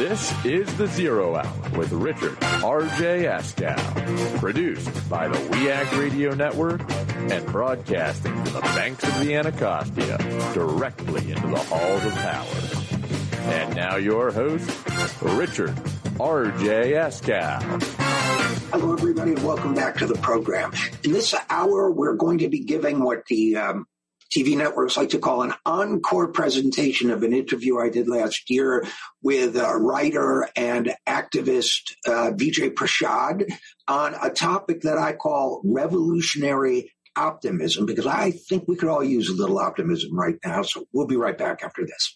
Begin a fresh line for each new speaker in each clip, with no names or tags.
This is The Zero Hour with Richard R.J. Askow. Produced by the WEAC Radio Network and broadcasting from the banks of the Anacostia directly into the halls of power. And now your host, Richard R.J. Askow.
Hello, everybody, and welcome back to the program. In this hour, we're going to be giving what the TV networks like to call an encore presentation of an interview I did last year with writer and activist Vijay Prashad on a topic that I call revolutionary optimism, because I think we could all use a little optimism right now. So we'll be right back after this.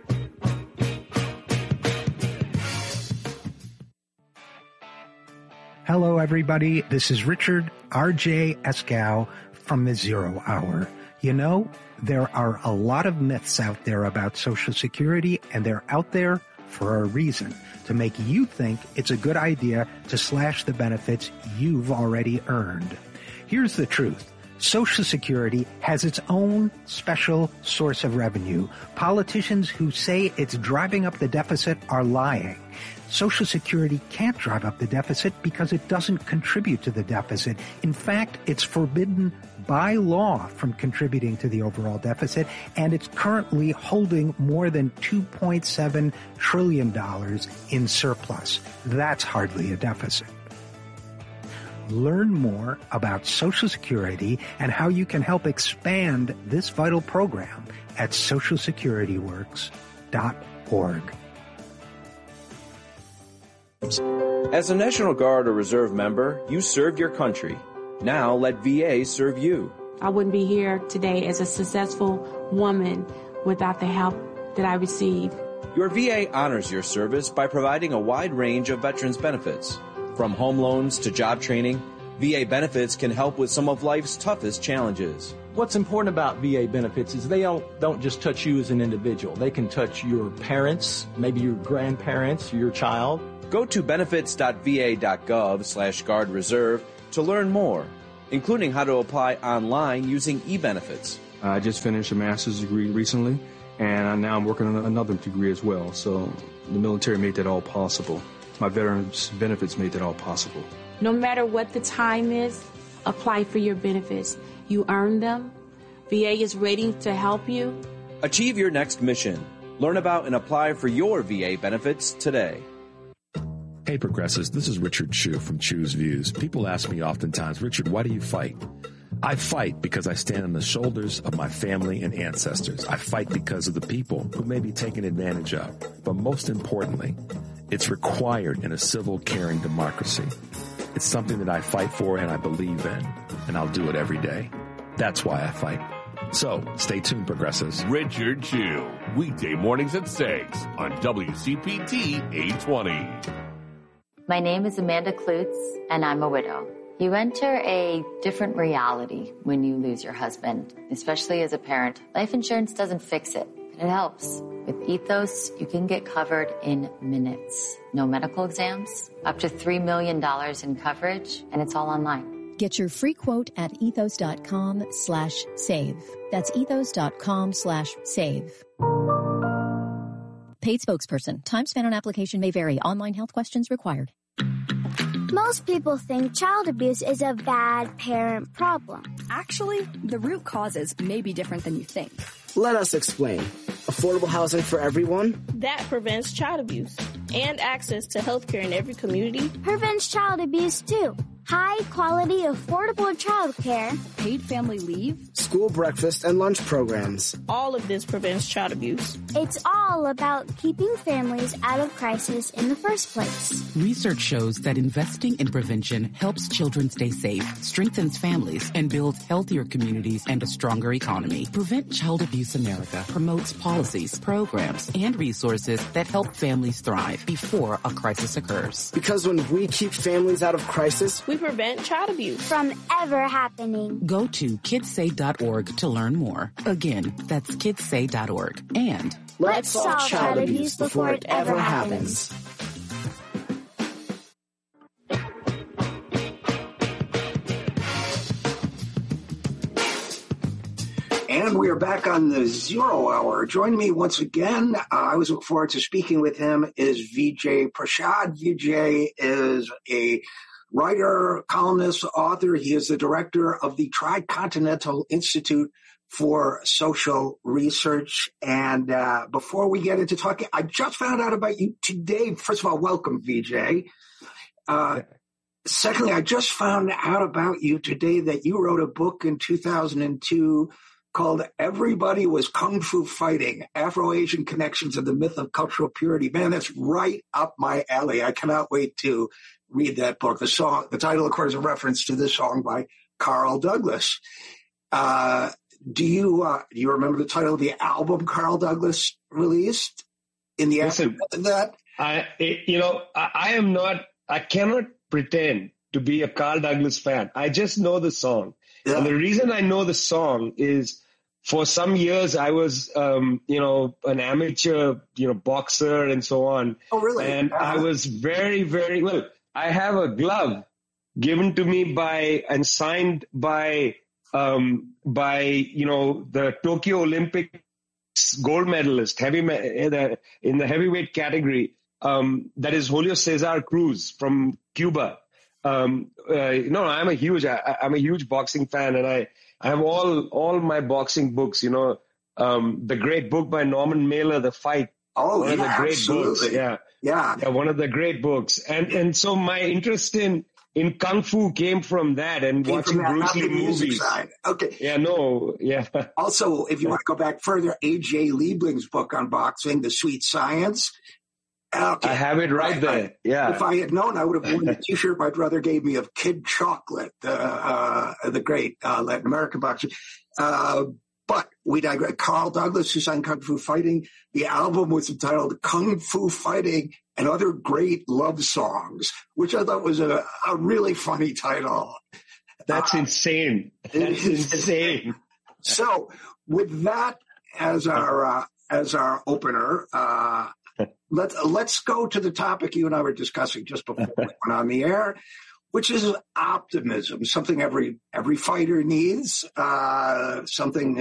Hello, everybody. This is Richard R.J. Askow from The Zero Hour. You know, there are a lot of myths out there about Social Security, and they're out there for a reason, to make you think it's a good idea to slash the benefits you've already earned. Here's the truth. Social Security has its own special source of revenue. Politicians who say it's driving up the deficit are lying. Social Security can't drive up the deficit because it doesn't contribute to the deficit. In fact, it's forbidden by law from contributing to the overall deficit, and it's currently holding more than $2.7 trillion in surplus. That's hardly a deficit. Learn more about Social Security and how you can help expand this vital program at socialsecurityworks.org.
As a National Guard or Reserve member, you served your country. Now let VA serve you.
I wouldn't be here today as a successful woman without the help that I received.
Your VA honors your service by providing a wide range of veterans benefits. From home loans to job training, VA benefits can help with some of life's toughest challenges.
What's important about VA benefits is they don't just touch you as an individual. They can touch your parents, maybe your grandparents, your child.
Go to benefits.va.gov/Guard Reserve to learn more, including how to apply online using eBenefits.
I just finished a master's degree recently, and now I'm working on another degree as well. So the military made that all possible. My veterans benefits made that all possible.
No matter what the time is, apply for your benefits. You earn them. VA is ready to help you.
Achieve your next mission. Learn about and apply for your VA benefits today.
Hey, Progressives, this is Richard Chu from Chu's Views. People ask me oftentimes, Richard, why do you fight? I fight because I stand on the shoulders of my family and ancestors. I fight because of the people who may be taken advantage of. But most importantly, it's required in a civil, caring democracy. It's something that I fight for and I believe in, and I'll do it every day. That's why I fight. So, stay tuned, Progressives.
Richard Chu, weekday mornings at 6 on WCPT 820.
My name is Amanda Klutz, and I'm a widow. You enter a different reality when you lose your husband, especially as a parent. Life insurance doesn't fix it, but it helps. With Ethos, you can get covered in minutes. No medical exams, up to $3 million in coverage, and it's all online.
Get your free quote at ethos.com/save. That's ethos.com/save. Paid spokesperson. Time spent on application may vary. Online health questions required.
Most people think child abuse is a bad parent problem.
Actually, the root causes may be different than you think.
Let us explain. Affordable housing for everyone?
That prevents child abuse. And access to health care in every community
prevents child abuse too. High-quality, affordable child care.
Paid family leave.
School breakfast and lunch programs.
All of this prevents child abuse.
It's all about keeping families out of crisis in the first place.
Research shows that investing in prevention helps children stay safe, strengthens families, and builds healthier communities and a stronger economy. Prevent Child Abuse America promotes policies, programs, and resources that help families thrive before a crisis occurs.
Because when we keep families out of crisis,
we prevent child abuse
from ever happening.
Go to kidssay.org to learn more. Again, that's kidssay.org. And
let's solve child abuse before it ever happens.
And we we are back on the Zero Hour. Joining me once again, I always look forward to speaking with him, is Vijay Prashad. Vijay is a writer, columnist, author. He is the director of the Tricontinental Institute for Social Research. And before we get into talking, I just found out about you today. First of all, welcome, Vijay. Secondly, I just found out about you today that you wrote a book in 2002 called Everybody Was Kung Fu Fighting, Afro-Asian Connections and the Myth of Cultural Purity. Man, that's right up my alley. I cannot wait to read that book. The title, of course, is a reference to this song by Carl Douglas. Do you remember the title of the album Carl Douglas released in the aftermath of that?
I cannot pretend to be a Carl Douglas fan. I just know the song. Yeah. And the reason I know the song is for some years I was, an amateur, boxer and so on.
Oh, really?
And I was very, very well. I have a glove given to me and signed by the Tokyo Olympics gold medalist, in the heavyweight category. That is Julio Cesar Cruz from Cuba. I'm a huge boxing fan, and I have all my boxing books. The great book by Norman Mailer, The Fight.
Oh,
one of the great books.
Yeah,
one of the great books. And so my interest in Kung Fu came from that and watching Bruce Lee movies.
Side. Okay.
Yeah.
Also, if you want to go back further, A.J. Liebling's book on boxing, The Sweet Science. Okay.
I have it right there. Yeah.
If I had known, I would have worn the T-shirt my brother gave me of Kid Chocolate, the great Latin American boxer. But we digress. Carl Douglas, who signed Kung Fu Fighting. The album was entitled Kung Fu Fighting and Other Great Love Songs, which I thought was a really funny title.
That's insane. That's insane.
So with that as our opener, let's go to the topic you and I were discussing just before we went on the air, which is optimism, something every fighter needs, something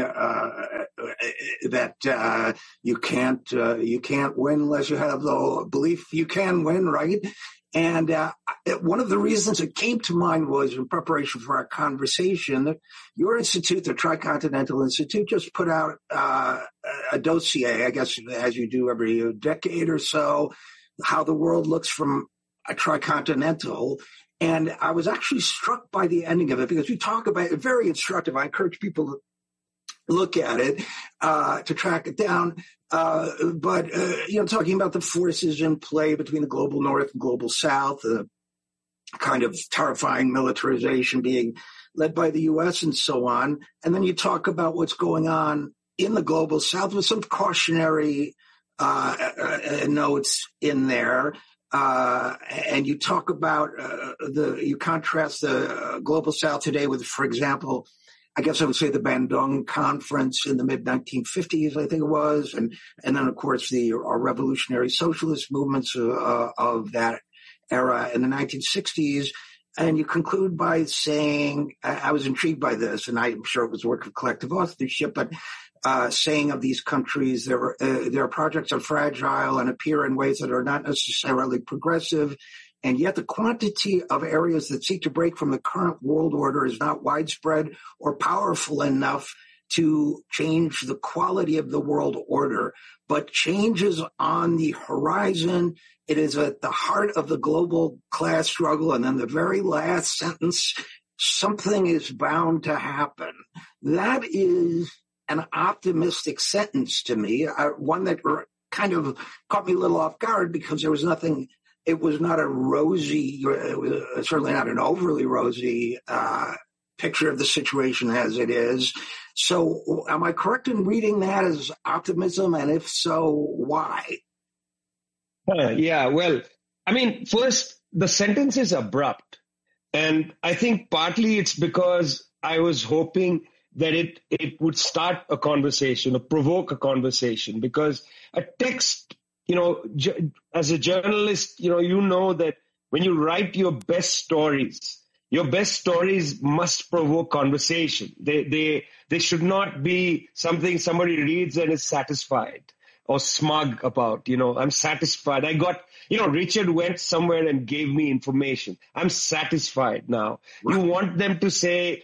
that you can't win unless you have the belief you can win, right? And one of the reasons it came to mind was in preparation for our conversation that your institute, the Tricontinental Institute, just put out a dossier, I guess, as you do every decade or so, how the world looks from a tricontinental. And I was actually struck by the ending of it because you talk about it, very instructive. I encourage people to look at it, to track it down. But talking about the forces in play between the global north and global south, the kind of terrifying militarization being led by the U.S. and so on. And then you talk about what's going on in the global south with some cautionary notes in there. And you talk about you contrast the global south today with, for example, I guess I would say the Bandung Conference in the mid-1950s, I think it was, and then of course the revolutionary socialist movements of that era in the 1960s. And you conclude by saying, I was intrigued by this, and I'm sure it was work of collective authorship, but saying of these countries, their projects are fragile and appear in ways that are not necessarily progressive, and yet the quantity of areas that seek to break from the current world order is not widespread or powerful enough to change the quality of the world order, but change is on the horizon. It is at the heart of the global class struggle. And then the very last sentence, something is bound to happen. That is an optimistic sentence to me, one that kind of caught me a little off guard because there was nothing, it was not a rosy, it was certainly not an overly rosy picture of the situation as it is. So am I correct in reading that as optimism? And if so, why?
Yeah, well, I mean, first, the sentence is abrupt. And I think partly it's because I was hoping that it would start a conversation or provoke a conversation, because a text, as a journalist, you know that when you write your best stories, Your best stories must provoke conversation. They should not be something somebody reads and is satisfied or smug about. I'm satisfied. Richard went somewhere and gave me information. I'm satisfied now. Right. You want them to say,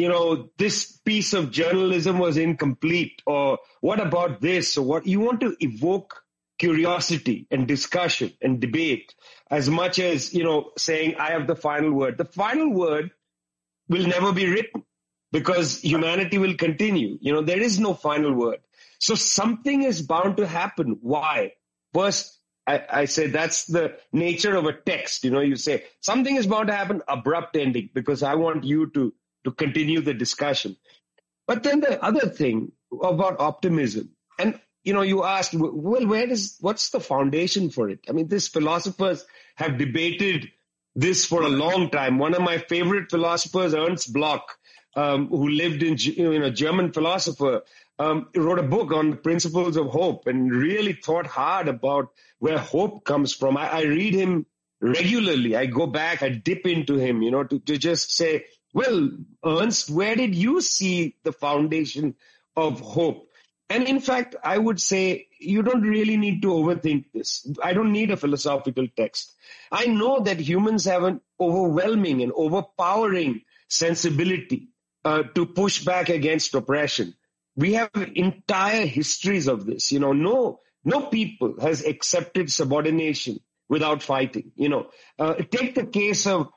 this piece of journalism was incomplete, or what about this, or what? You want to evoke curiosity and discussion and debate as much as, saying, I have the final word. The final word will never be written because humanity will continue. There is no final word. So something is bound to happen. Why? First, I say that's the nature of a text. You say something is bound to happen, abrupt ending, because I want you to continue the discussion. But then the other thing about optimism, and you asked, well, what's the foundation for it? I mean, these philosophers have debated this for a long time. One of my favorite philosophers, Ernst Bloch, who lived in a German philosopher, wrote a book on the principles of hope and really thought hard about where hope comes from. I read him regularly. I go back, I dip into him, to just say, well, Ernst, where did you see the foundation of hope? And in fact, I would say you don't really need to overthink this. I don't need a philosophical text. I know that humans have an overwhelming and overpowering sensibility to push back against oppression. We have entire histories of this. No people has accepted subordination without fighting. Take the case of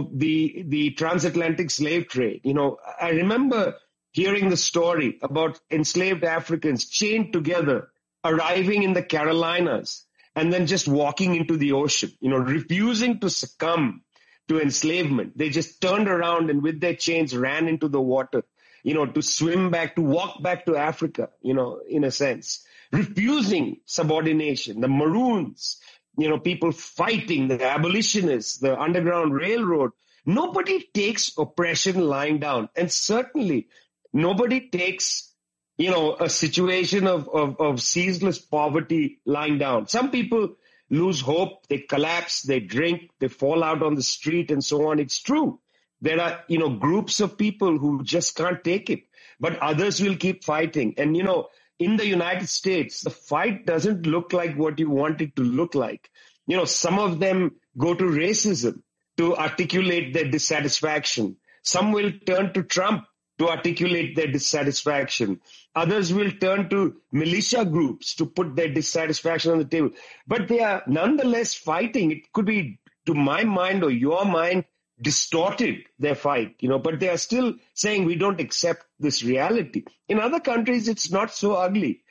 the transatlantic slave trade. I remember hearing the story about enslaved Africans chained together, arriving in the Carolinas, and then just walking into the ocean, refusing to succumb to enslavement. They just turned around and with their chains ran into the water, to swim back, to walk back to Africa, in a sense, refusing subordination. The Maroons, people fighting, the abolitionists, the Underground Railroad. Nobody takes oppression lying down. And certainly nobody takes, a situation of ceaseless poverty lying down. Some people lose hope, they collapse, they drink, they fall out on the street and so on. It's true. There are, groups of people who just can't take it, but others will keep fighting. And, in the United States, the fight doesn't look like what you want it to look like. Some of them go to racism to articulate their dissatisfaction. Some will turn to Trump to articulate their dissatisfaction. Others will turn to militia groups to put their dissatisfaction on the table. But they are nonetheless fighting. It could be, to my mind or your mind, distorted their fight, but they are still saying we don't accept this reality. In other countries, it's not so ugly.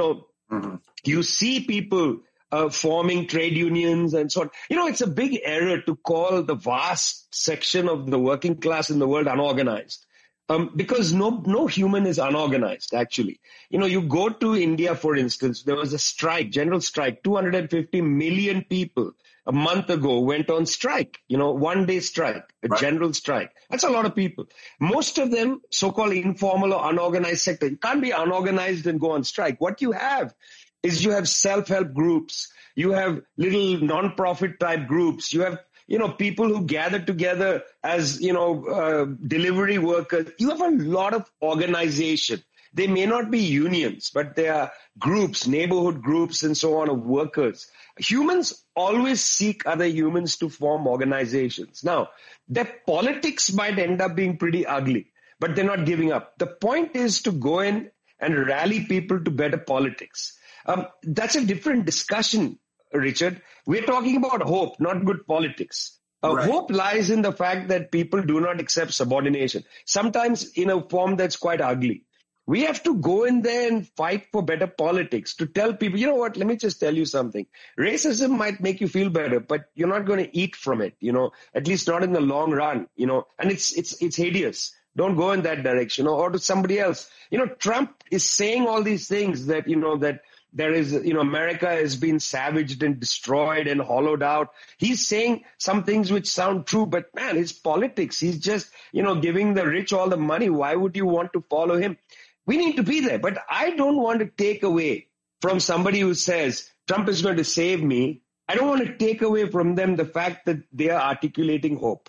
You see people forming trade unions and so on. It's a big error to call the vast section of the working class in the world unorganized. Because no human is unorganized, actually. You go to India, for instance, there was a strike, general strike, 250 million people a month ago went on strike, 1 day strike, a general strike. That's a lot of people. Most of them, so-called informal or unorganized sector. You can't be unorganized and go on strike. What you have is you have self-help groups. You have little non-profit type groups. You have people who gather together as, delivery workers. You have a lot of organization. They may not be unions, but they are groups, neighborhood groups and so on of workers. Humans always seek other humans to form organizations. Now, their politics might end up being pretty ugly, but they're not giving up. The point is to go in and rally people to better politics. That's a different discussion, Richard. We're talking about hope, not good politics. Hope lies in the fact that people do not accept subordination, sometimes in a form that's quite ugly. We have to go in there and fight for better politics to tell people, let me just tell you something. Racism might make you feel better, but you're not going to eat from it, at least not in the long run, and it's hideous. Don't go in that direction, or to somebody else. Trump is saying all these things that, that there is, America has been savaged and destroyed and hollowed out. He's saying some things which sound true, but man, his politics, he's just, giving the rich all the money. Why would you want to follow him? We need to be there, but I don't want to take away from somebody who says Trump is going to save me. I don't want to take away from them the fact that they are articulating hope.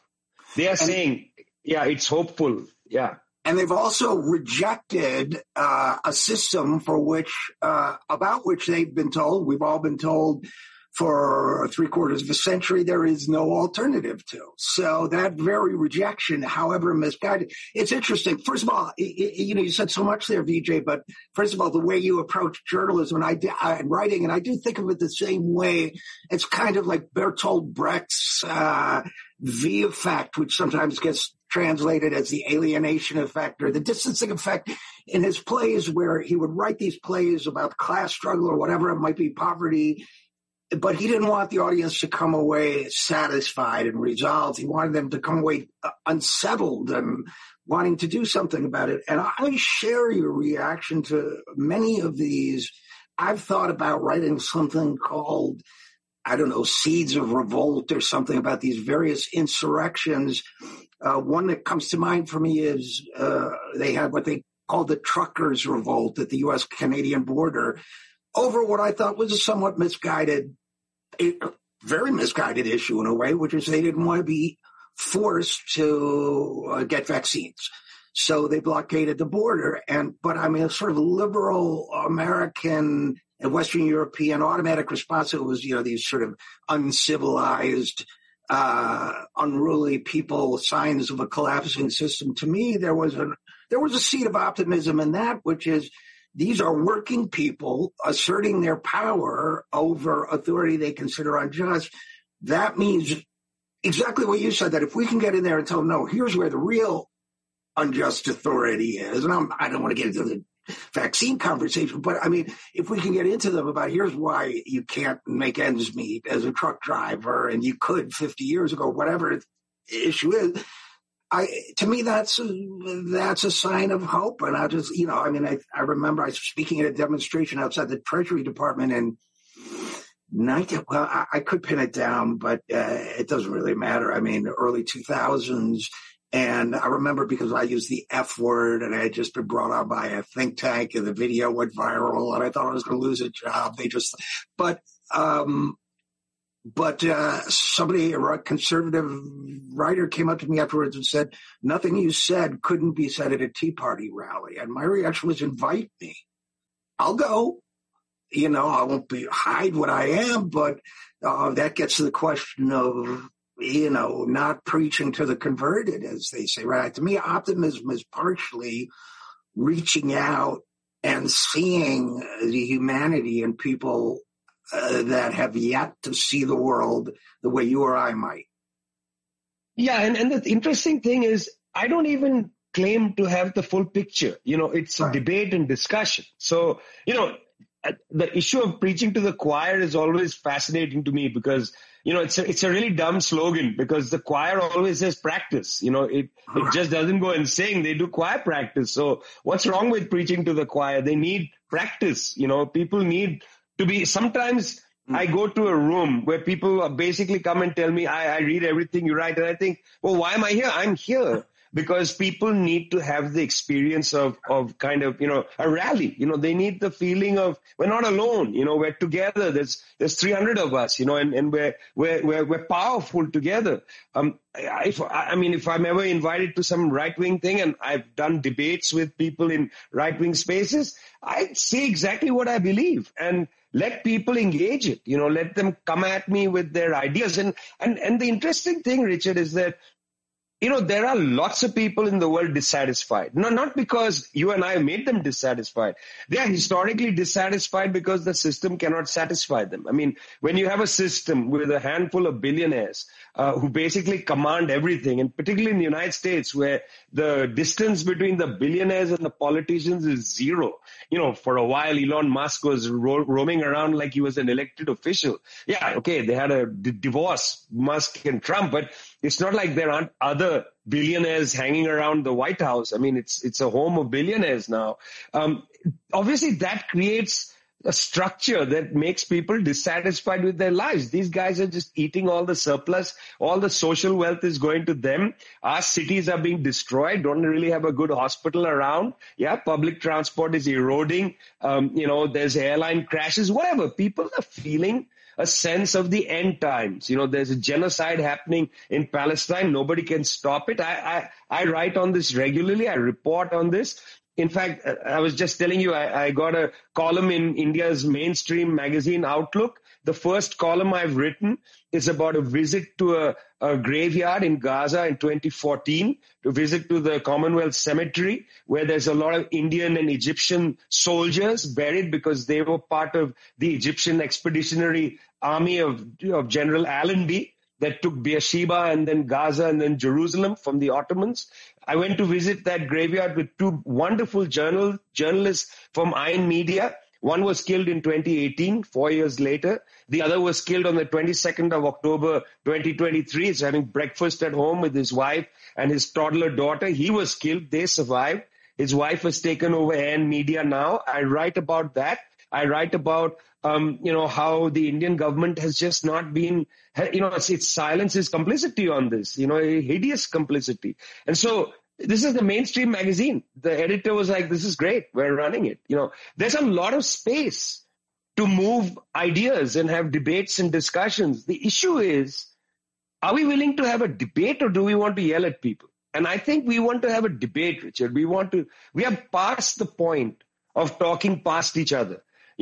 They are saying, yeah, it's hopeful. Yeah.
And they've also rejected a system for which, about which they've been told, we've all been told for 3/4 of a century, there is no alternative to. So that very rejection, however misguided, it's interesting. First of all, you said so much there, VJ, but first of all, the way you approach journalism and writing, and I do think of it the same way. It's kind of like Bertolt Brecht's V effect, which sometimes gets translated as the alienation effect or the distancing effect in his plays, where he would write these plays about class struggle or whatever it might be, poverty, but he didn't want the audience to come away satisfied and resolved. He wanted them to come away unsettled and wanting to do something about it. And I share your reaction to many of these. I've thought about writing something called, I don't know, Seeds of Revolt or something about these various insurrections. One that comes to mind for me is they had what they called the Truckers' Revolt at the U.S.-Canadian border over what I thought was a somewhat misguided, very misguided issue in a way, which is they didn't want to be forced to get vaccines. So they blockaded the border. But I mean, a sort of liberal American and Western European automatic response, it was, these sort of uncivilized, unruly people, signs of a collapsing system. To me, there was a seed of optimism in that, which is these are working people asserting their power over authority they consider unjust. That means exactly what you said, that if we can get in there and tell them, no, here's where the real unjust authority is. And I don't want to get into the vaccine conversation, but I mean, if we can get into them about here's why you can't make ends meet as a truck driver and you could 50 years ago, whatever the issue is, to me, that's a sign of hope. And I remember I was speaking at a demonstration outside the Treasury Department in I could pin it down, but it doesn't really matter. I mean, early 2000s. And I remember because I used the F word and I had just been brought on by a think tank and the video went viral and I thought I was going to lose a job. Somebody, a conservative writer, came up to me afterwards and said, nothing you said couldn't be said at a Tea Party rally. And my reaction was, invite me. I'll go. I won't hide what I am, but that gets to the question of, not preaching to the converted, as they say, right? To me, optimism is partially reaching out and seeing the humanity in people that have yet to see the world the way you or I might.
Yeah, and the interesting thing is, I don't even claim to have the full picture. It's a debate and discussion. So, the issue of preaching to the choir is always fascinating to me because, it's a really dumb slogan because the choir always says practice. It just doesn't go and sing. They do choir practice. So what's wrong with preaching to the choir? They need practice. People need to be, sometimes I go to a room where people basically come and tell me, I read everything you write. And I think, well, why am I here? I'm here because people need to have the experience of kind of, a rally. They need the feeling of we're not alone. We're together. There's 300 of us, and we're powerful together. If I'm ever invited to some right-wing thing, and I've done debates with people in right-wing spaces, I say exactly what I believe and let people engage it. Let them come at me with their ideas. And the interesting thing, Richard, is that there are lots of people in the world dissatisfied. No, not because you and I made them dissatisfied. They are historically dissatisfied because the system cannot satisfy them. I mean, when you have a system with a handful of billionaires who basically command everything, and particularly in the United States where the distance between the billionaires and the politicians is zero. For a while, Elon Musk was roaming around like he was an elected official. Yeah, okay, they had a divorce, Musk and Trump, but it's not like there aren't other billionaires hanging around the White House. I mean, it's a home of billionaires now. Obviously, that creates a structure that makes people dissatisfied with their lives. These guys are just eating all the surplus. All the social wealth is going to them. Our cities are being destroyed. Don't really have a good hospital around. Yeah, public transport is eroding. There's airline crashes, whatever. People are feeling a sense of the end times. You know, there's a genocide happening in Palestine. Nobody can stop it. I write on this regularly. I report on this. In fact, I was just telling you, I got a column in India's mainstream magazine, Outlook. The first column I've written is about a visit to a graveyard in Gaza in 2014, to visit to the Commonwealth Cemetery, where there's a lot of Indian and Egyptian soldiers buried because they were part of the Egyptian Expeditionary Army of General Allenby that took Beersheba and then Gaza and then Jerusalem from the Ottomans. I went to visit that graveyard with two wonderful journalists from Iron Media. One was killed in 2018, 4 years later. The other was killed on the 22nd of October, 2023. He's having breakfast at home with his wife and his toddler daughter. He was killed. They survived. His wife has taken over Iron Media now. I write about that. I write about, how the Indian government has just not been, its silence is complicity on this, a hideous complicity. And so this is the mainstream magazine. The editor was like, this is great. We're running it. There's a lot of space to move ideas and have debates and discussions. The issue is, are we willing to have a debate or do we want to yell at people? And I think we want to have a debate, Richard. We have passed the point of talking past each other,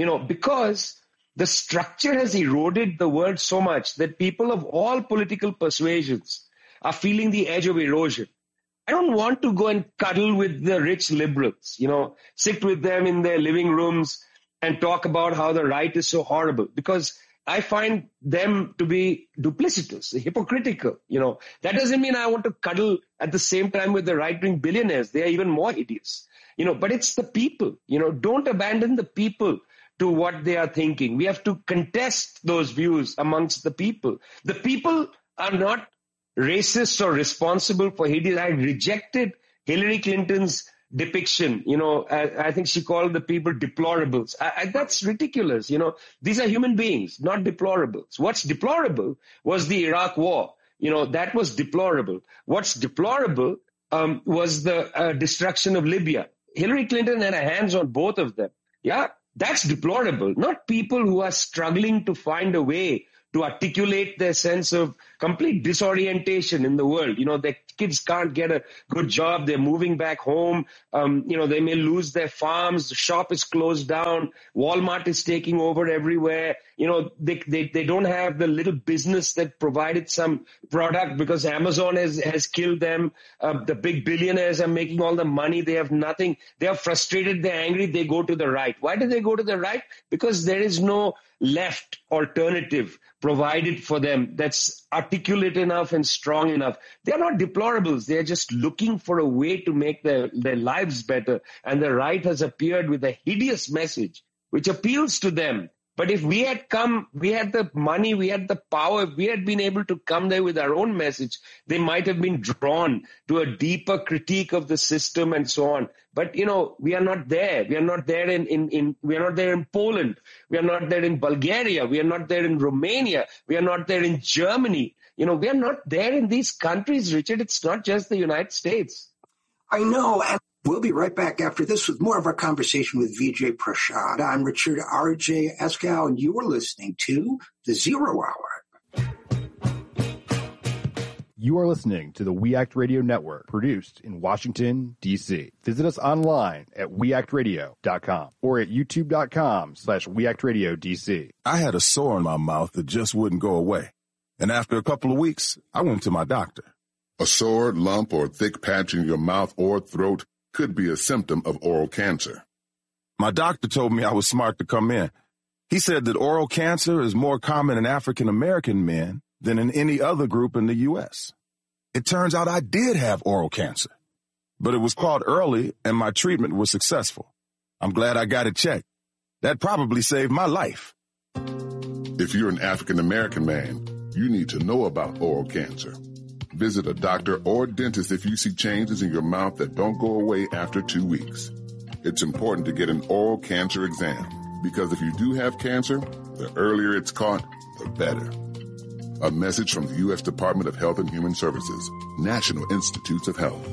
because the structure has eroded the world so much that people of all political persuasions are feeling the edge of erosion. I don't want to go and cuddle with the rich liberals, sit with them in their living rooms and talk about how the right is so horrible, because I find them to be duplicitous, hypocritical. That doesn't mean I want to cuddle at the same time with the right-wing billionaires. They are even more hideous, but it's the people, don't abandon the people to what they are thinking. We have to contest those views amongst the people. The people are not racist or responsible for hideous. I rejected Hillary Clinton's depiction. I think she called the people deplorables. That's ridiculous. These are human beings, not deplorables. What's deplorable was the Iraq war. That was deplorable. What's deplorable was the destruction of Libya. Hillary Clinton had her hands on both of them. Yeah, that's deplorable. Not people who are struggling to find a way to articulate their sense of complete disorientation in the world. Their kids can't get a good job. They're moving back home. They may lose their farms. The shop is closed down. Walmart is taking over everywhere. They don't have the little business that provided some product because Amazon has killed them. The big billionaires are making all the money. They have nothing. They are frustrated. They're angry. They go to the right. Why do they go to the right? Because there is no left alternative provided for them that's articulate enough and strong enough. They're not deplorables. They're just looking for a way to make their lives better. And the right has appeared with a hideous message which appeals to them. But if we had the money, we had the power, if we had been able to come there with our own message, they might have been drawn to a deeper critique of the system and so on. But, we are not there. We are not there we are not there in Poland. We are not there in Bulgaria. We are not there in Romania. We are not there in Germany. We are not there in these countries, Richard. It's not just the United States.
I know. And we'll be right back after this with more of our conversation with Vijay Prashad. I'm Richard R.J. Eskow, and you are listening to The Zero Hour.
You are listening to the We Act Radio Network, produced in Washington, D.C. Visit us online at weactradio.com or at youtube.com/weactradiodc.
I had a sore in my mouth that just wouldn't go away. And after a couple of weeks, I went to my doctor.
A sore, lump, or thick patch in your mouth or throat could be a symptom of oral cancer.
My doctor told me I was smart to come in. He said that oral cancer is more common in African American men than in any other group in the U.S. It turns out I did have oral cancer, but it was caught early and my treatment was successful. I'm glad I got it checked. That probably saved my life.
If you're an African American man, you need to know about oral cancer. Visit a doctor or dentist if you see changes in your mouth that don't go away after 2 weeks. It's important to get an oral cancer exam because if you do have cancer, the earlier it's caught, the better. A message from the U.S. Department of Health and Human Services, National Institutes of Health.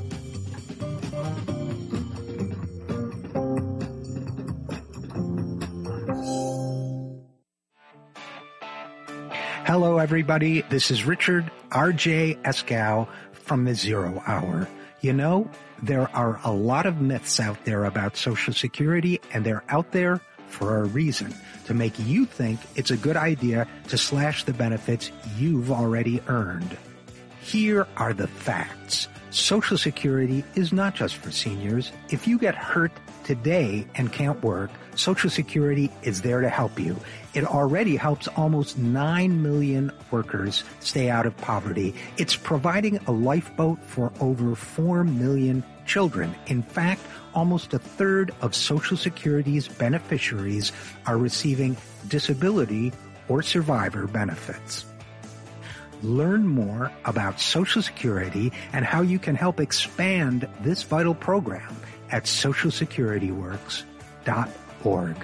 Hello, everybody. This is Richard R.J. Eskow from the Zero Hour. You know, there are a lot of myths out there about Social Security, and they're out there for a reason, to make you think it's a good idea to slash the benefits you've already earned. Here are the facts. Social Security is not just for seniors. If you get hurt today and can't work, Social Security is there to help you. It already helps almost 9 million workers stay out of poverty. It's providing a lifeboat for over 4 million children. In fact, almost a third of Social Security's beneficiaries are receiving disability or survivor benefits. Learn more about Social Security and how you can help expand this vital program at socialsecurityworks.org.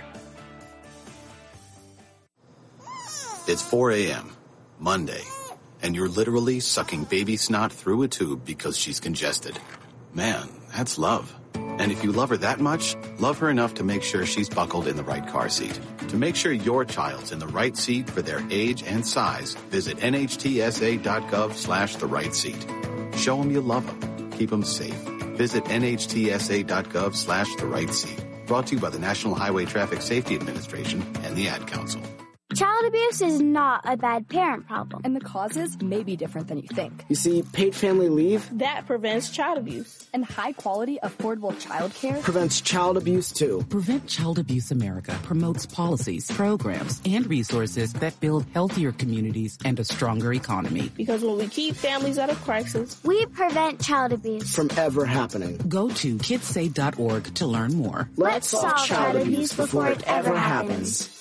It's 4 a.m., Monday, and you're literally sucking baby snot through a tube because she's congested. Man, that's love. And if you love her that much, love her enough to make sure she's buckled in the right car seat. To make sure your child's in the right seat for their age and size, visit nhtsa.gov/the right seat. Show them you love them. Keep them safe. Visit nhtsa.gov/the right seat. Brought to you by the National Highway Traffic Safety Administration and the Ad Council.
Child abuse is not a bad parent problem.
And the causes may be different than you think.
You see, paid family leave
that prevents child abuse.
And high-quality, affordable child care
prevents child abuse, too.
Prevent Child Abuse America promotes policies, programs, and resources that build healthier communities and a stronger economy.
Because when we keep families out of crisis,
we prevent child abuse
from ever happening.
Go to kidssave.org to learn more.
Let's solve child abuse before it ever happens.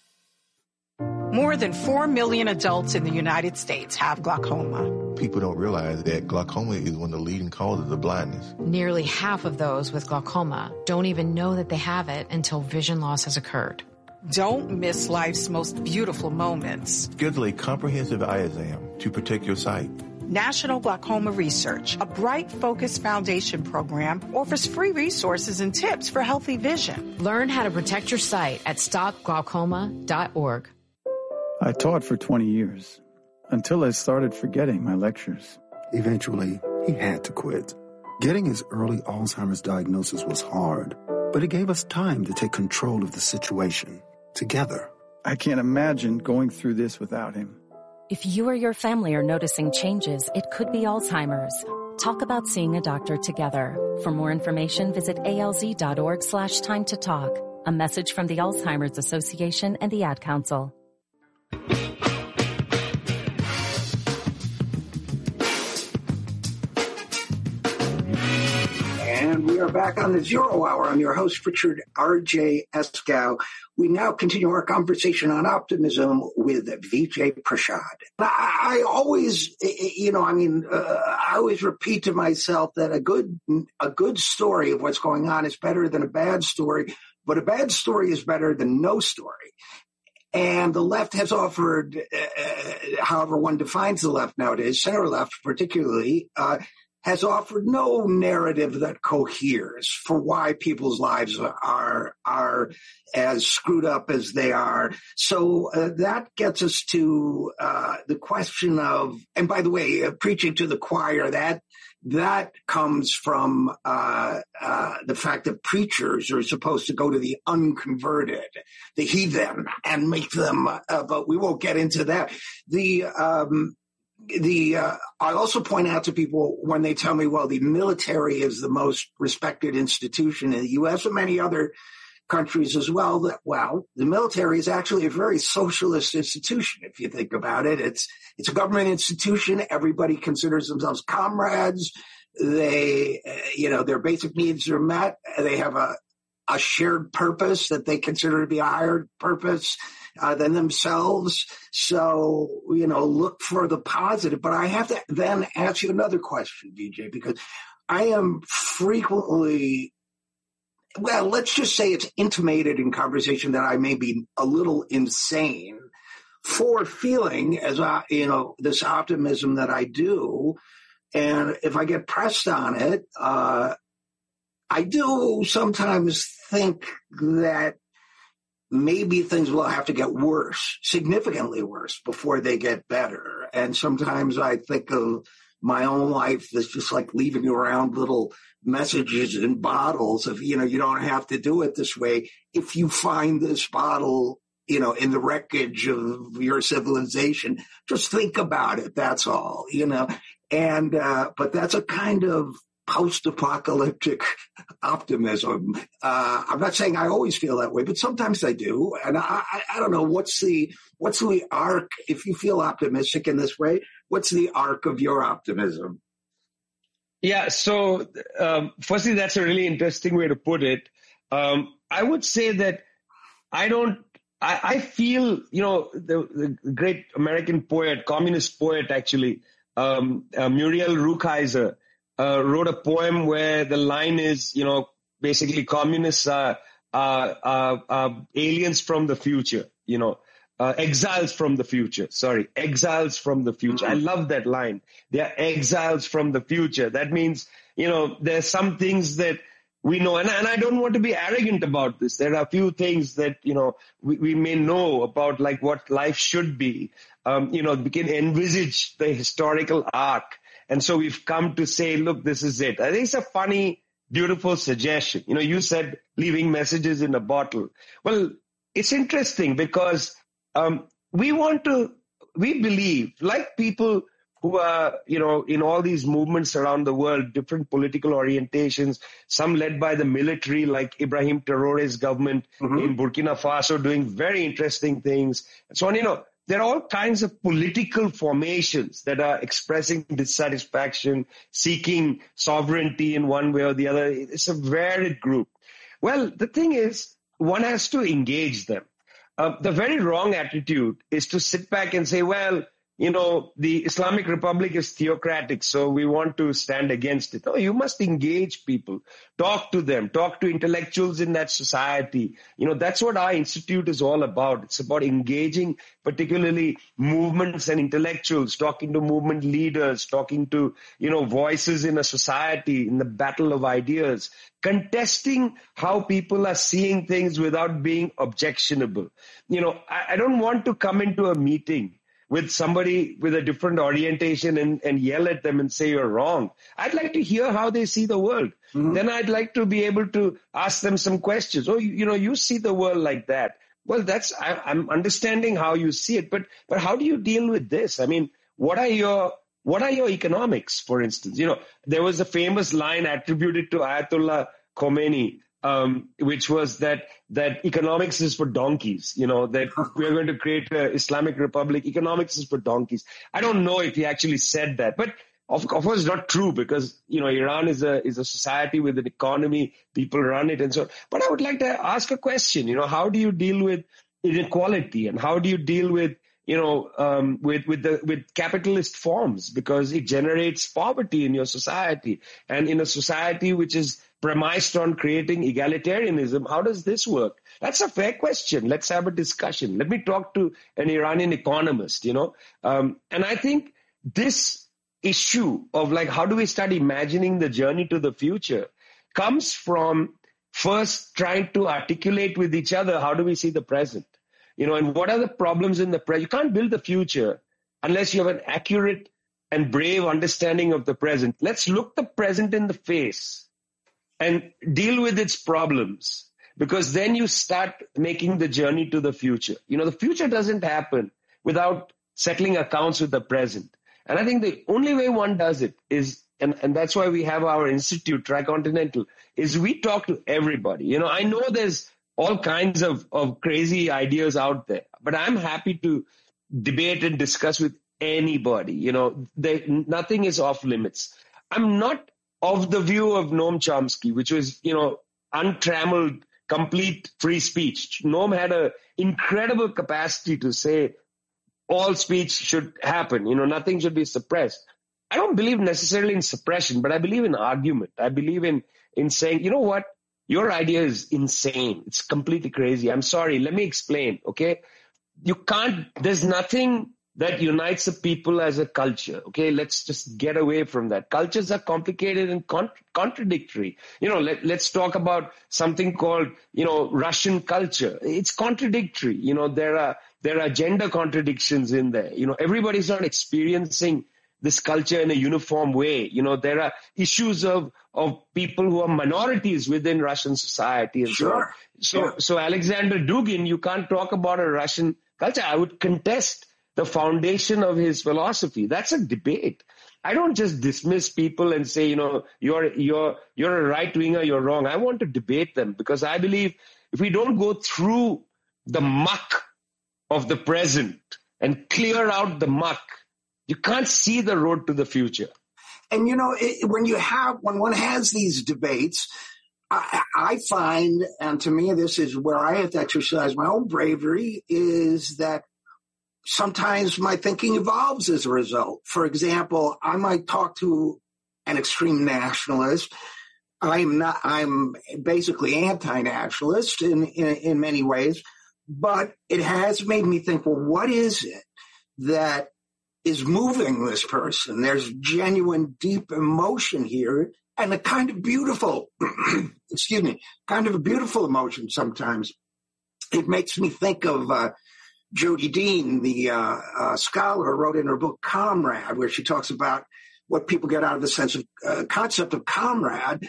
More than 4 million adults in the United States have glaucoma.
People don't realize that glaucoma is one of the leading causes of blindness.
Nearly half of those with glaucoma don't even know that they have it until vision loss has occurred.
Don't miss life's most beautiful moments.
Schedule a comprehensive eye exam to protect your sight.
National Glaucoma Research, a Bright Focus Foundation program, offers free resources and tips for healthy vision.
Learn how to protect your sight at stopglaucoma.org.
I taught for 20 years, until I started forgetting my lectures.
Eventually, he had to quit. Getting his early Alzheimer's diagnosis was hard, but it gave us time to take control of the situation, together.
I can't imagine going through this without him.
If you or your family are noticing changes, it could be Alzheimer's. Talk about seeing a doctor together. For more information, visit alz.org/time to talk. A message from the Alzheimer's Association and the Ad Council.
And we are back on the Zero Hour. I'm your host, Richard R.J. Eskow. We now continue our conversation on optimism with Vijay Prashad. I always, I always repeat to myself that a good story of what's going on is better than a bad story, but a bad story is better than no story. And the left has offered, however one defines the left nowadays, center left particularly, has offered no narrative that coheres for why people's lives are as screwed up as they are. So that gets us to the question of, and by the way, preaching to the choir, that comes from the fact that preachers are supposed to go to the unconverted, the heathen, and make them, but we won't get into that. I also point out to people when they tell me, well, the military is the most respected institution in the U.S. and many other countries as well, that, well, the military is actually a very socialist institution. If you think about it, it's a government institution. Everybody considers themselves comrades. They, their basic needs are met. They have a shared purpose that they consider to be a higher purpose than themselves. So, look for the positive. But I have to then ask you another question, Vijay, because I am frequently, well, let's just say it's intimated in conversation that I may be a little insane for feeling as this optimism that I do. And if I get pressed on it, I do sometimes think that maybe things will have to get worse, significantly worse, before they get better. And sometimes I think of my own life as just like leaving around little messages in bottles of, you don't have to do it this way. If you find this bottle, in the wreckage of your civilization, just think about it. That's all, and, but that's a kind of post-apocalyptic optimism. I'm not saying I always feel that way, but sometimes I do. And I don't know, what's the arc? If you feel optimistic in this way, what's the arc of your optimism?
Yeah. So, firstly, that's a really interesting way to put it. I would say that I feel, the great American poet, communist poet, actually, Muriel Rukeyser, wrote a poem where the line is, basically communists are aliens from the future, exiles from the future. Exiles from the future. I love that line. They are exiles from the future. That means, there's some things that we know, and I don't want to be arrogant about this. There are a few things that, we may know about, like what life should be. We can envisage the historical arc. And so we've come to say, look, this is it. I think it's a funny, beautiful suggestion. You said leaving messages in a bottle. Well, it's interesting because we believe, like people who are, in all these movements around the world, different political orientations, some led by the military, like Ibrahim Traore's government in Burkina Faso, doing very interesting things. And so on, there are all kinds of political formations that are expressing dissatisfaction, seeking sovereignty in one way or the other. It's a varied group. Well, the thing is, one has to engage them. The very wrong attitude is to sit back and say, well, the Islamic Republic is theocratic, so we want to stand against it. No, you must engage people, talk to them, talk to intellectuals in that society. That's what our institute is all about. It's about engaging particularly movements and intellectuals, talking to movement leaders, talking to, voices in a society, in the battle of ideas, contesting how people are seeing things without being objectionable. I don't want to come into a meeting with somebody with a different orientation and yell at them and say you're wrong. I'd like to hear how they see the world. Then I'd like to be able to ask them some questions. Oh, you see the world like that. Well, I'm understanding how you see it, but how do you deal with this? I mean, what are your economics, for instance? There was a famous line attributed to Ayatollah Khomeini, which was that economics is for donkeys, that we're going to create an Islamic Republic. Economics is for donkeys. I don't know if he actually said that, but of course it's not true because, Iran is a society with an economy, people run it and so on. But I would like to ask a question, how do you deal with inequality and how do you deal with, with capitalist forms, because it generates poverty in your society, and in a society which is premised on creating egalitarianism, how does this work? That's a fair question. Let's have a discussion. Let me talk to an Iranian economist, and I think this issue of how do we start imagining the journey to the future comes from first trying to articulate with each other, how do we see the present? And what are the problems in the present? You can't build the future unless you have an accurate and brave understanding of the present. Let's look the present in the face and deal with its problems, because then you start making the journey to the future. The future doesn't happen without settling accounts with the present. And I think the only way one does it is, and that's why we have our institute, Tricontinental, is we talk to everybody. I know there's all kinds of crazy ideas out there, but I'm happy to debate and discuss with anybody. Nothing is off limits. I'm not of the view of Noam Chomsky, which was, untrammeled, complete free speech. Noam had an incredible capacity to say all speech should happen. Nothing should be suppressed. I don't believe necessarily in suppression, but I believe in argument. I believe in saying, you know what? Your idea is insane. It's completely crazy. I'm sorry. Let me explain. Okay. You can't, there's nothing that unites a people as a culture. Okay, let's just get away from that. Cultures are complicated and contradictory. Let's talk about something called, Russian culture. It's contradictory. There are gender contradictions in there. Everybody's not experiencing this culture in a uniform way. There are issues of people who are minorities within Russian society and
sure.
So Alexander Dugin, you can't talk about a Russian culture. I would contest the foundation of his philosophy. That's a debate. I don't just dismiss people and say, you're a right winger, you're wrong. I want to debate them because I believe if we don't go through the muck of the present and clear out the muck, you can't see the road to the future.
And, when one has these debates, I find, and to me, this is where I have to exercise my own bravery, is that sometimes my thinking evolves as a result. For example, I might talk to an extreme nationalist. I'm basically anti-nationalist in many ways, but it has made me think, well, what is it that is moving this person? There's genuine, deep emotion here and a kind of beautiful, kind of a beautiful emotion sometimes. It makes me think of Jody Dean, the scholar, wrote in her book Comrade, where she talks about what people get out of the sense of concept of comrade,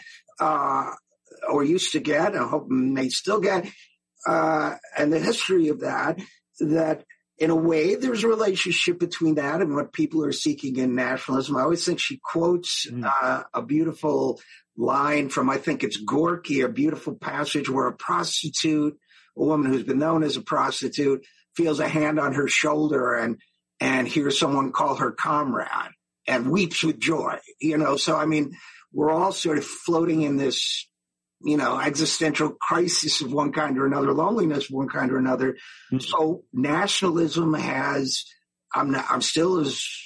or used to get, I hope they still get, and the history of that in a way there's a relationship between that and what people are seeking in nationalism. I always think she quotes a beautiful line from, I think it's Gorky, a beautiful passage where a prostitute, a woman who's been known as a prostitute, feels a hand on her shoulder and hears someone call her comrade and weeps with joy. So I mean, we're all sort of floating in this, existential crisis of one kind or another, loneliness of one kind or another. Mm-hmm. So nationalism I still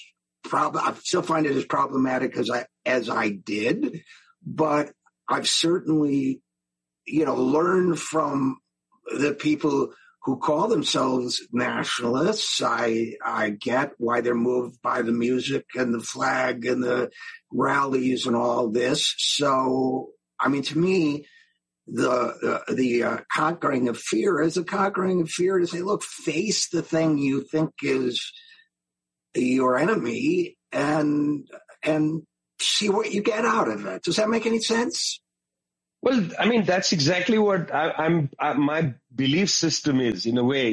find it as problematic as I did, but I've certainly, learned from the people who call themselves nationalists. I get why they're moved by the music and the flag and the rallies and all this. So, I mean, to me, the conquering of fear is a conquering of fear to say, look, face the thing you think is your enemy and see what you get out of it. Does that make any sense?
Well, I mean, that's exactly what my belief system is, in a way,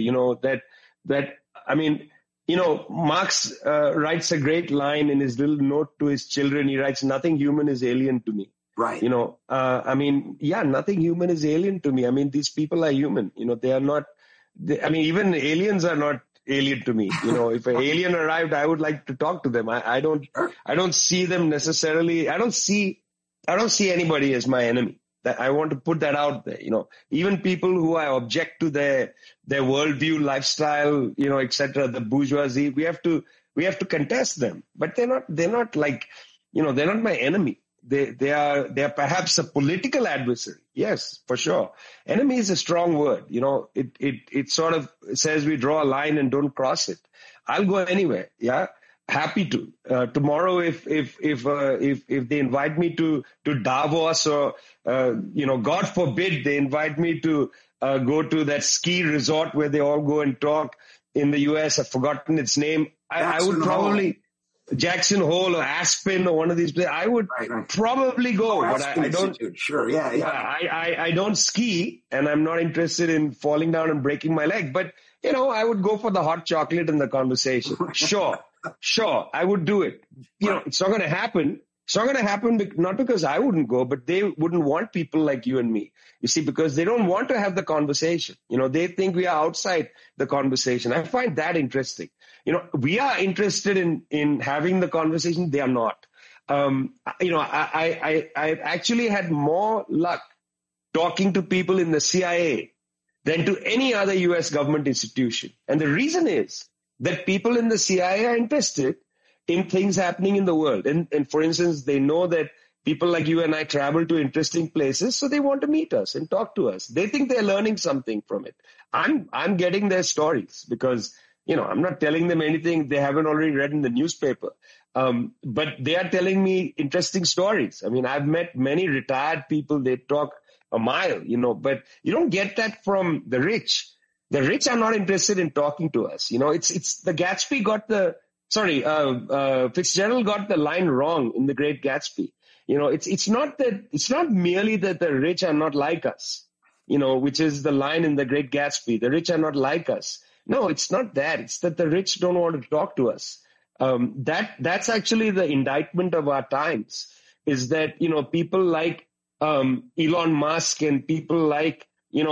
Marx writes a great line in his little note to his children. He writes, nothing human is alien to me.
Right.
Nothing human is alien to me. I mean, these people are human. They are not, even aliens are not alien to me. If an alien arrived, I would like to talk to them. I don't see them necessarily. I don't see anybody as my enemy. That I want to put that out there. Even people who I object to their worldview, lifestyle, etc., the bourgeoisie, we have to contest them. But they're not like, they're not my enemy. They are perhaps a political adversary. Yes, for sure. Enemy is a strong word. It sort of says we draw a line and don't cross it. I'll go anywhere. Yeah. Happy to. Tomorrow, if they invite me to Davos or, God forbid they invite me to go to that ski resort where they all go and talk in the US. I've forgotten its name. I would probably Jackson Hole or Aspen or one of these places. I would probably go, but I don't.
Sure, yeah.
I don't ski, and I'm not interested in falling down and breaking my leg. But I would go for the hot chocolate and the conversation. Sure, I would do it. It's not going to happen. It's not going to happen not because I wouldn't go, but they wouldn't want people like you and me. You see, because they don't want to have the conversation. They think we are outside the conversation. I find that interesting. We are interested in having the conversation. They are not. I actually had more luck talking to people in the CIA than to any other U.S. government institution. And the reason is that people in the CIA are interested in things happening in the world. And for instance, they know that people like you and I travel to interesting places, so they want to meet us and talk to us. They think they're learning something from it. I'm getting their stories because, I'm not telling them anything they haven't already read in the newspaper. But they are telling me interesting stories. I mean, I've met many retired people. They talk a mile, but you don't get that from the rich. The rich are not interested in talking to us. It's the Gatsby Fitzgerald got the line wrong in The Great Gatsby. It's not merely that the rich are not like us, which is the line in The Great Gatsby. The rich are not like us. No, it's not that. It's that the rich don't want to talk to us. That's actually the indictment of our times, is that, people like Elon Musk and people like,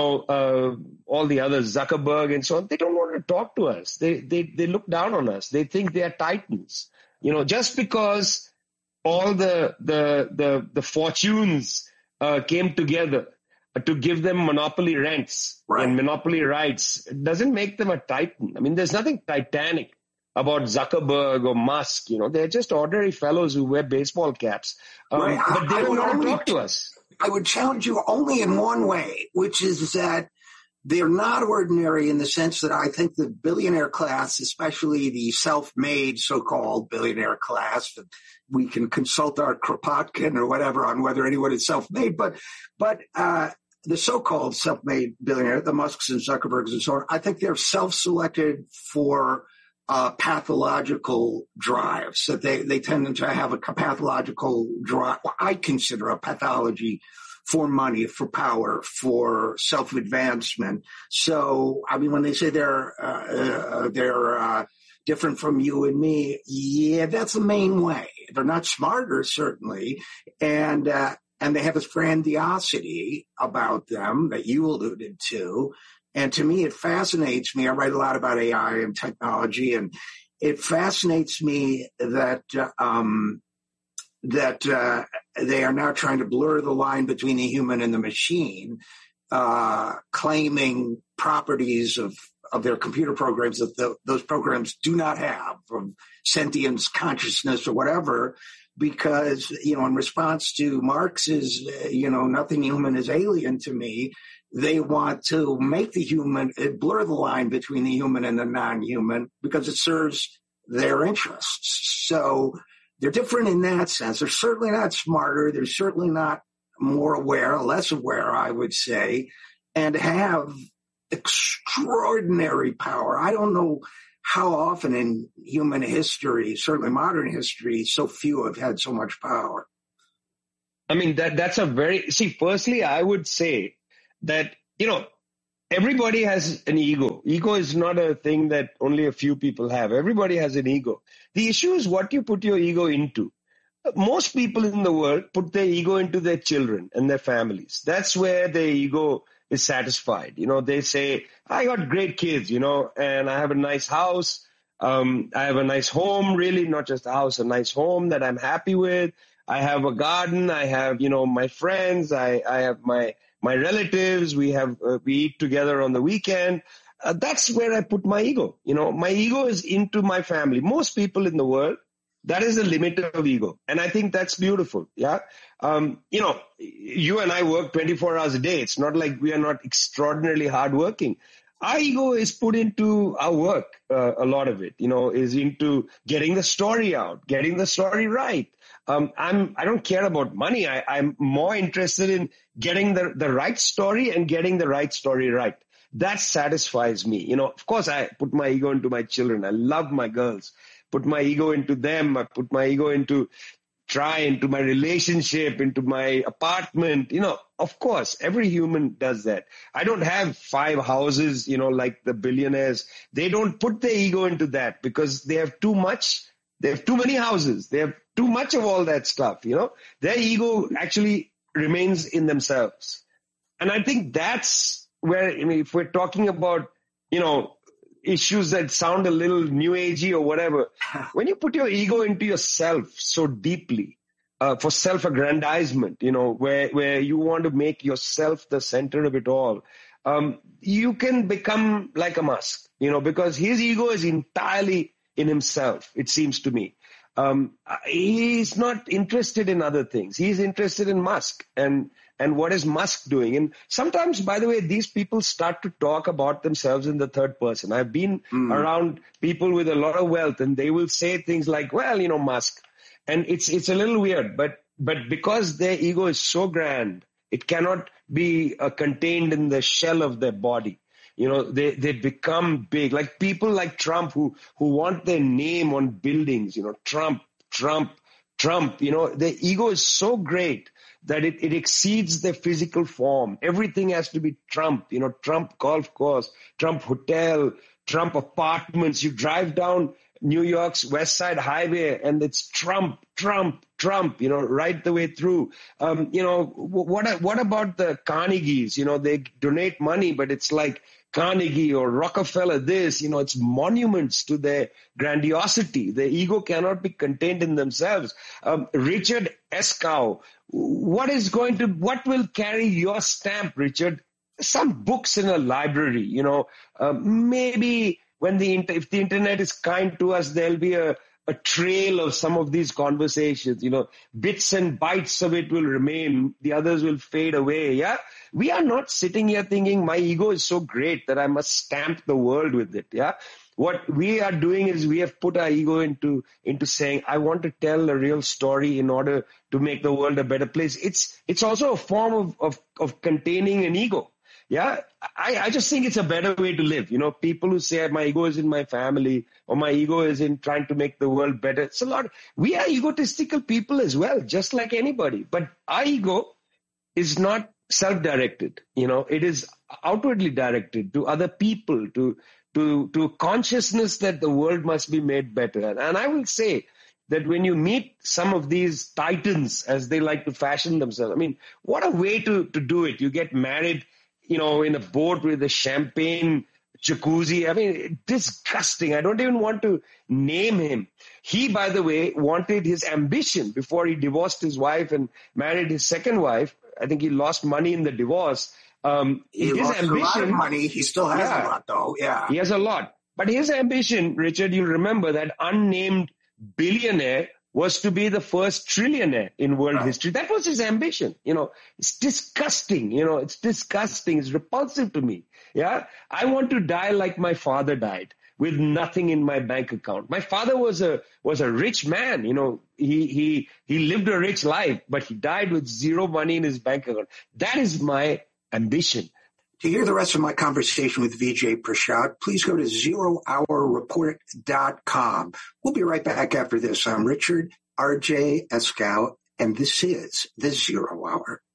all the others, Zuckerberg and so on, they don't want to talk to us. They look down on us. They think they are titans. Just because all the fortunes came together to give them monopoly rents and monopoly rights, it doesn't make them a titan. I mean, there's nothing titanic about Zuckerberg or Musk. They're just ordinary fellows who wear baseball caps. But they don't want to talk to us.
I would challenge you only in one way, which is that they're not ordinary in the sense that I think the billionaire class, especially the self-made so-called billionaire class, we can consult our Kropotkin or whatever on whether anyone is self-made, but the so-called self-made billionaire, the Musks and Zuckerbergs and so on, I think they're self-selected for pathological drives, that they tend to have a pathological drive. Well, I consider a pathology for money, for power, for self-advancement. So, I mean, when they say they're different from you and me, yeah, that's the main way. They're not smarter, certainly, and they have this grandiosity about them that you alluded to. And to me, it fascinates me. I write a lot about AI and technology, and it fascinates me that they are now trying to blur the line between the human and the machine, claiming properties of their computer programs that those programs do not have, from sentience, consciousness, or whatever, because, in response to Marx's, nothing human is alien to me, they want to make blur the line between the human and the non-human because it serves their interests. So they're different in that sense. They're certainly not smarter. They're certainly not more aware, less aware, I would say, and have extraordinary power. I don't know how often in human history, certainly modern history, so few have had so much power.
I mean, that's firstly, I would say that, everybody has an ego. Ego is not a thing that only a few people have. Everybody has an ego. The issue is what you put your ego into. Most people in the world put their ego into their children and their families. That's where their ego is satisfied. They say, I got great kids, and I have a nice house. I have a nice home, really, not just a house, a nice home that I'm happy with. I have a garden. I have, my friends. I have my relatives. We eat together on the weekend. That's where I put my ego. My ego is into my family. Most people in the world, that is the limit of ego. And I think that's beautiful. Yeah. You and I work 24 hours a day. It's not like we are not extraordinarily hardworking. Our ego is put into our work. A lot of it, is into getting the story out, getting the story right. I don't care about money. I'm more interested in getting the right story and getting the right story right. That satisfies me. Of course, I put my ego into my children. I love my girls. Put my ego into them. I put my ego into my relationship, into my apartment. Of course, every human does that. I don't have 5 houses, like the billionaires. They don't put their ego into that because they have too much. They have too many houses. They have too much of all that stuff, Their ego actually remains in themselves. And I think that's where, if we're talking about, issues that sound a little new agey or whatever, when you put your ego into yourself so deeply, for self-aggrandizement, where you want to make yourself the center of it all, you can become like a Musk, because his ego is entirely in himself, it seems to me. He's not interested in other things. He's interested in Musk and what is Musk doing. And sometimes, by the way, these people start to talk about themselves in the third person. I've been around people with a lot of wealth, and they will say things like, well, Musk. And it's a little weird, but because their ego is so grand, it cannot be contained in the shell of their body. They become big, like people like Trump who want their name on buildings, Trump. Their ego is so great that it exceeds their physical form. Everything has to be Trump, Trump golf course, Trump hotel, Trump apartments. You drive down New York's West Side Highway and it's Trump, right the way through. What about the Carnegies? They donate money, but it's like Carnegie or Rockefeller this, it's monuments to their grandiosity. Their ego cannot be contained in themselves. Richard Eskow, what will carry your stamp, Richard? Some books in a library, maybe if the internet is kind to us, there'll be a trail of some of these conversations, bits and bytes of it will remain. The others will fade away. Yeah. We are not sitting here thinking my ego is so great that I must stamp the world with it. Yeah. What we are doing is we have put our ego into saying, I want to tell a real story in order to make the world a better place. It's also a form of containing an ego. Yeah, I just think it's a better way to live. People who say my ego is in my family or my ego is in trying to make the world better. It's a lot. We are egotistical people as well, just like anybody. But our ego is not self-directed. It is outwardly directed to other people, to consciousness that the world must be made better. And I will say that when you meet some of these titans, as they like to fashion themselves, what a way to do it. You get married in a boat with a champagne jacuzzi. Disgusting. I don't even want to name him. He, by the way, wanted his ambition before he divorced his wife and married his second wife. I think he lost money in the divorce.
He lost a lot of money. He still has a lot, though. Yeah.
He has a lot. But his ambition, Richard, you'll remember that unnamed billionaire was to be the first trillionaire in world history. That was his ambition. It's disgusting. It's disgusting. It's repulsive to me. Yeah. I want to die like my father died, with nothing in my bank account. My father was a rich man. He lived a rich life, but he died with zero money in his bank account. That is my ambition.
To hear the rest of my conversation with Vijay Prashad, please go to zerohourreport.com. We'll be right back after this. I'm Richard R.J. Eskow, and this is the Zero Hour.